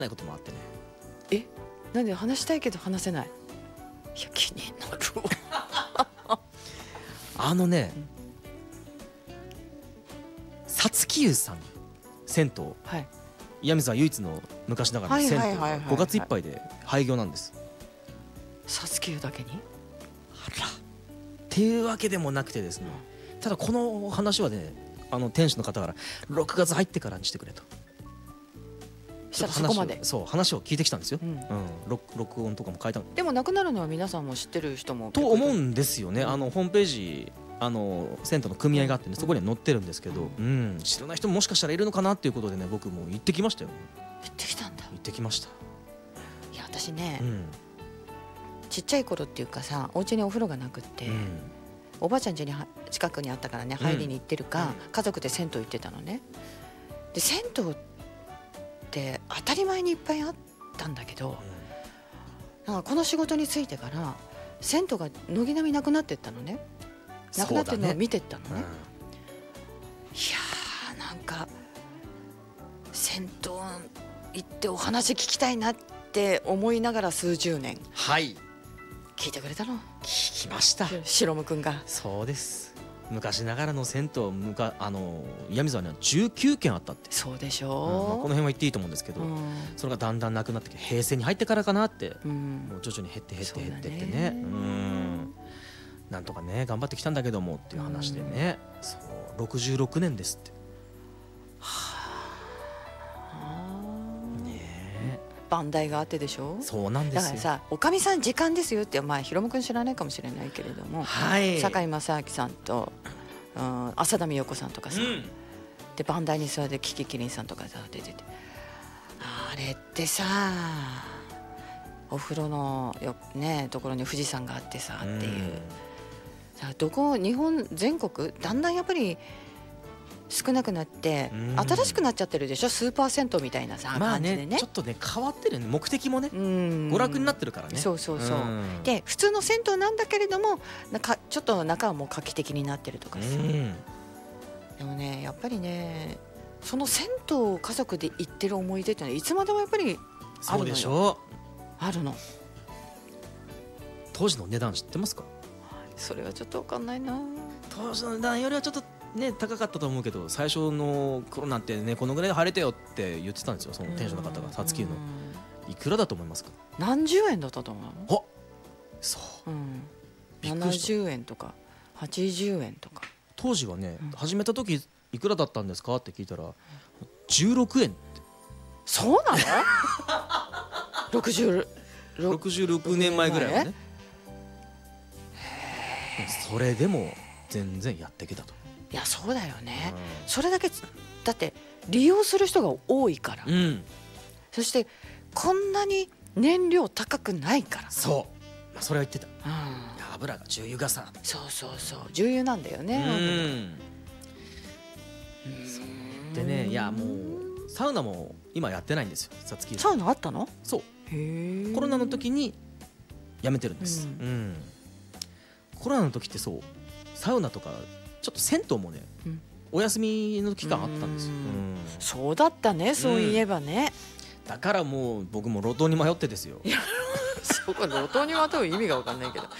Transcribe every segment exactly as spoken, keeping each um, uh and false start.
ないこともあってね。 え、なんで話したいけど話せない。いや気になるあのね、さつき湯さん銭湯、 はい、 岩見沢唯一の昔ながらの銭湯がごがついっぱいで廃業なんです。 さつき湯だけに。 あらっていうわけでもなくてですね、ただこの話はね、あの店主の方からろくがつ入ってからにしてくれと。 したらそこまでそう話を聞いてきたんですよ、 うんうん、録, 録音とかも書いたのでもなくなるのは皆さんも知ってる人もと思うんですよね。あのホームページ、あの銭湯の組合があってね、そこには載ってるんですけど、うん、知らない人ももしかしたらいるのかなっていうことでね、僕も行ってきましたよ。 行ってきたんだ。 行ってきました。 いや私ね、 うん、 ちっちゃい頃っていうかさ、お家にお風呂がなくって、うん、おばあちゃん家に近くにあったからね、入りに行ってるか、うん、家族で銭湯行ってたのね。で銭湯って当たり前にいっぱいあったんだけど、うん、なんかこの仕事に就いてから銭湯が軒並みなくなってったのね。なくなってるのを見てったのね。うん、いやーなんか銭湯行ってお話聞きたいなって思いながら数十年、 はい、 聞いてくれたの。 聞きました、 白むくんが。 そうです、昔ながらの銭湯、むかあの岩見沢にはじゅうきゅうけんあったって。 そうでしょう、 うん、まあ、この辺は言っていいと思うんですけど、うん、それがだんだんなくなってきて、平成に入ってからかなって、うん、もう徐々に減って減って減ってってね、うん、なんとかね頑張ってきたんだけどもっていう話でね、うん、そうろくじゅうろくねんですって。はあ、ねえ、 番台があってでしょ。 そうなんですよ。 だからさ、おかみさん時間ですよって、まあひろむくん知らないかもしれないけれども、はい、堺正明さんと、うん、浅田美代子さんとかさ、うん、で番台に座ってキキキリンさんとかさ出てて、あれってさ、お風呂のよ、ね、ところに富士山があってさ、うん、っていうさ、どこ日本全国だんだんやっぱり少なくなって、うん、新しくなっちゃってるでしょ、スーパー銭湯みたいなさ、 まあね、 感じでね、 ちょっとね変わってるね、目的もね、うん、娯楽になってるからね。 そうそうそう、うん、で普通の銭湯なんだけれども、なんかちょっと中はもう画期的になってるとかさ、うん、でもねやっぱりね、その銭湯を家族で行ってる思い出っていうのはいつまでもやっぱりあるのよ。そうでしょう、あるの。 当時の値段知ってますか？ それはちょっと分かんないな。 当時の値段よりはちょっとね高かったと思うけど、最初の頃なんてねこのぐらいで晴れてよって言ってたんですよ、その店主の方が。さつき湯のいくらだと思いますか？ 何十円だったと思う。 あ、そう、うん、 ななじゅうえんとかはちじゅうえんとか。 当時はね、うん、始めた時いくらだったんですかって聞いたらじゅうろくえんって。 そうなの？ろくじゅうろくじゅうろくねんまえぐらいはね。それでも全然やってきたと。 いやそうだよね、うん、それだけだって利用する人が多いから、うん、そしてこんなに燃料高くないから。 そう、まあ、それは言ってた、うん、油が重油がさ、 そうそうそう、重油なんだよね。 うん、そうでね、いやもうサウナも今やってないんですよ、さつき。 サウナあったの？ そう、へー、コロナの時にやめてるんです、うんうん、コロナの時ってそうサウナとかちょっと銭湯もね、うん、お休みの期間あったんですよ、うん、 そうだったね、そういえばね、 うん、だからもう僕も路頭に迷ってですよ。 いやそこ路頭に迷う意味が分かんないけど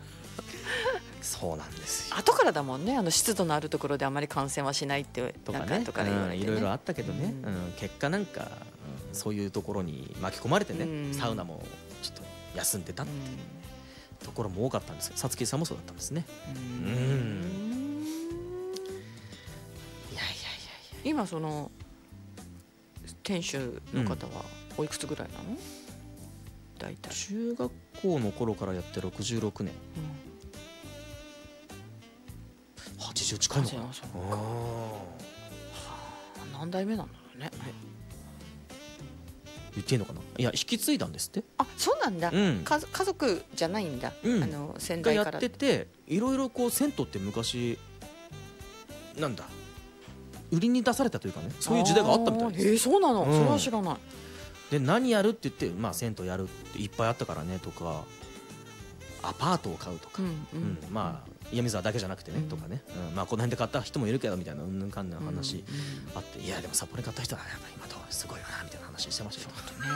そうなんですよ。 後からだもんね、あの湿度のあるところであまり感染はしないってとかね、いろいろあったけどね、うんうん、結果なんか、うん、そういうところに巻き込まれてね、うん、サウナもちょっと休んでたってところも多かったんですよ。さつきさんもそうだったんですね。うん、いやいやいやいや、 今その店主の方はおいくつぐらいなの？大体中学校の頃からやってろくじゅうろくねん、うん、はちじゅう近いのかな。 何代目なんだろうね。 言っていいのかな。いや引き継いだんですって。 あ、そうなんだ、うん、家, 家族じゃないんだ、うん、あの先代からやってて、いろいろこう銭湯って昔なんだ売りに出されたというかね、そういう時代があったみたいです。 えー、そうなの、うん、それは知らない。 で何やるって言って、まあ、銭湯やるっていっぱいあったからねとか、アパートを買うとか、うんうんうん、まあ岩見沢だけじゃなくてね、とかね、うん、まあこの辺で買った人もいるけどみたいなうんぬんかんぬん話あって、いやでも札幌に買った人はやっぱ今とすごいよなみたいな話してましたよ。